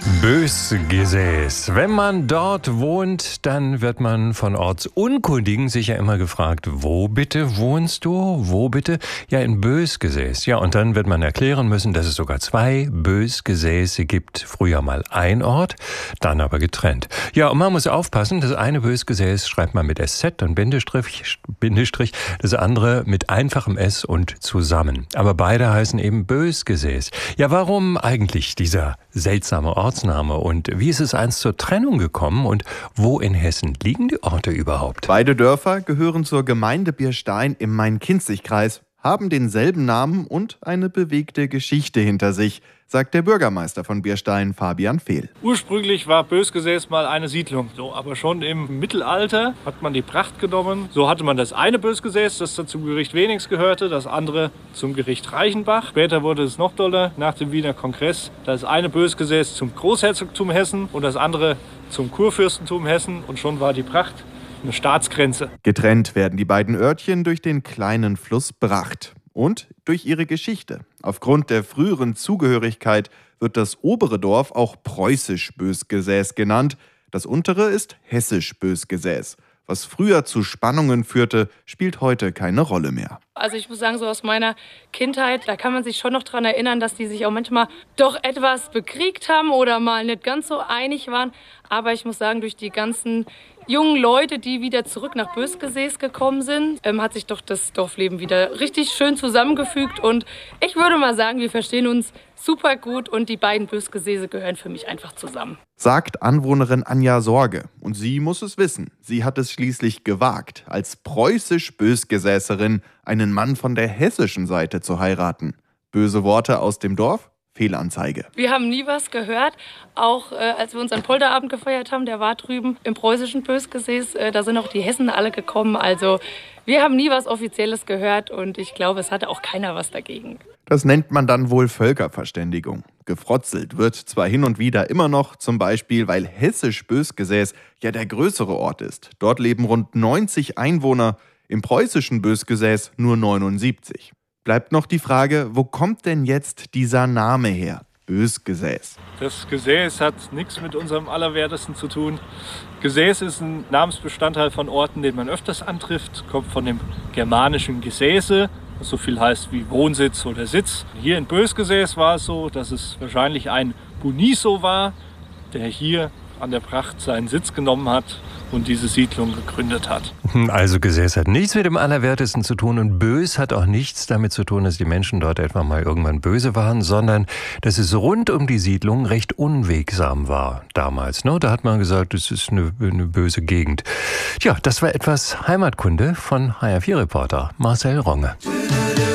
Bösgesäß. Wenn man dort wohnt, dann wird man von Ortsunkundigen sicher immer gefragt, wo bitte wohnst du? Wo bitte? Ja, in Bösgesäß. Ja, und dann wird man erklären müssen, dass es sogar 2 Bösgesäße gibt. Früher mal ein Ort, dann aber getrennt. Ja, und man muss aufpassen, das eine Bösgesäß schreibt man mit SZ und Bindestrich, das andere mit einfachem S und zusammen. Aber beide heißen eben Bösgesäß. Ja, warum eigentlich dieser seltsame Ortsname und wie ist es einst zur Trennung gekommen und wo in Hessen liegen die Orte überhaupt? Beide Dörfer gehören zur Gemeinde Bierstein im Main-Kinzig-Kreis, haben denselben Namen und eine bewegte Geschichte hinter sich, sagt der Bürgermeister von Bierstein, Fabian Fehl. Ursprünglich war Bösgesäß mal eine Siedlung. So, aber schon im Mittelalter hat man die Pracht genommen. So hatte man das eine Bösgesäß, das dann zum Gericht Wenings gehörte, das andere zum Gericht Reichenbach. Später wurde es noch doller nach dem Wiener Kongress. Das eine Bösgesäß zum Großherzogtum Hessen und das andere zum Kurfürstentum Hessen. Und schon war die Pracht eine Staatsgrenze. Getrennt werden die beiden Örtchen durch den kleinen Fluss Bracht und durch ihre Geschichte. Aufgrund der früheren Zugehörigkeit wird das obere Dorf auch preußisch Bösgesäß genannt. Das untere ist hessisch Bösgesäß. Was früher zu Spannungen führte, spielt heute keine Rolle mehr. Also ich muss sagen, so aus meiner Kindheit, da kann man sich schon noch daran erinnern, dass die sich auch manchmal doch etwas bekriegt haben oder mal nicht ganz so einig waren. Aber ich muss sagen, durch die ganzen jungen Leute, die wieder zurück nach Bösgesäß gekommen sind, hat sich doch das Dorfleben wieder richtig schön zusammengefügt. Und ich würde mal sagen, wir verstehen uns super gut und die beiden Bösgesäße gehören für mich einfach zusammen. Sagt Anwohnerin Anja Sorge. Und sie muss es wissen. Sie hat es schließlich gewagt, als preußisch Bösgesäßerin einen Mann von der hessischen Seite zu heiraten. Böse Worte aus dem Dorf? Fehlanzeige. Wir haben nie was gehört, auch als wir unseren Polterabend gefeiert haben, der war drüben im preußischen Bösgesäß, da sind auch die Hessen alle gekommen, also wir haben nie was Offizielles gehört und ich glaube, es hatte auch keiner was dagegen. Das nennt man dann wohl Völkerverständigung. Gefrotzelt wird zwar hin und wieder immer noch, zum Beispiel, weil hessisch Bösgesäß ja der größere Ort ist. Dort leben rund 90 Einwohner, im preußischen Bösgesäß nur 79. Bleibt noch die Frage, wo kommt denn jetzt dieser Name her? Bösgesäß. Das Gesäß hat nichts mit unserem Allerwertesten zu tun. Gesäß ist ein Namensbestandteil von Orten, den man öfters antrifft, kommt von dem germanischen Gesäße, was so viel heißt wie Wohnsitz oder Sitz. Hier in Bösgesäß war es so, dass es wahrscheinlich ein Buniso war, der hier an der Pracht seinen Sitz genommen hat und diese Siedlung gegründet hat. Also Gesäß hat nichts mit dem Allerwertesten zu tun und Bös hat auch nichts damit zu tun, dass die Menschen dort etwa mal irgendwann böse waren, sondern dass es rund um die Siedlung recht unwegsam war damals. Ne? Da hat man gesagt, es ist eine böse Gegend. Ja, das war etwas Heimatkunde von HR4-Reporter Marcel Ronge.